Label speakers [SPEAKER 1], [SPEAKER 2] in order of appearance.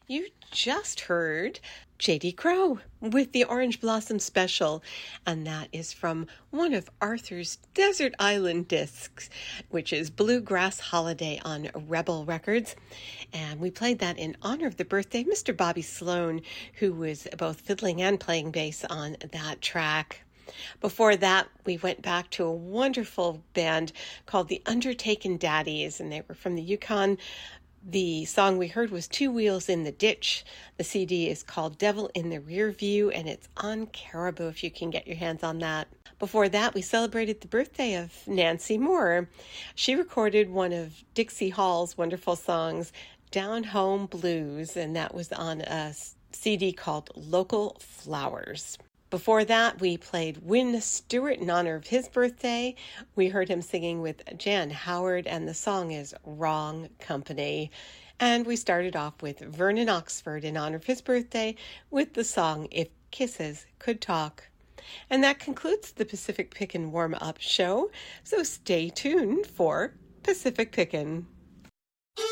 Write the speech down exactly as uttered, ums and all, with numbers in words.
[SPEAKER 1] You just heard J D Crowe with the Orange Blossom Special, and that is from one of Arthur's Desert Island discs, which is Bluegrass Holiday on Rebel Records. And we played that in honor of the birthday of Mister Bobby Sloan, who was both fiddling and playing bass on that track. Before that, we went back to a wonderful band called the Undertaken Daddies, and they were from the Yukon. The song we heard was Two Wheels in the Ditch. The C D is called Devil in the Rear View, and it's on Caribou if you can get your hands on that. Before that, we celebrated the birthday of Nancy Moore. She recorded one of Dixie Hall's wonderful songs, Down Home Blues, and that was on a C D called Local Flowers. Before that, we played Wynn Stewart in honor of his birthday. We heard him singing with Jan Howard, and the song is Wrong Company. And we started off with Vernon Oxford in honor of his birthday with the song If Kisses Could Talk. And that concludes the Pacific Pickin' Warm-Up Show, so stay tuned for Pacific Pickin'.